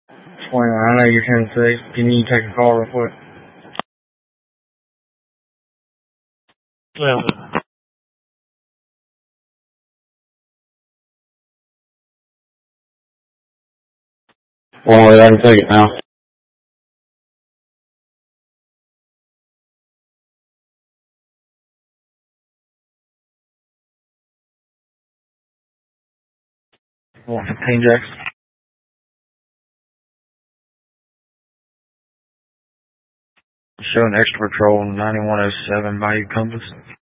I know you're Tennessee. Can you take a call real quick? Well, Well, I can take it now. Want 15 jacks? Showing extra patrol 9107 Bayou Compass.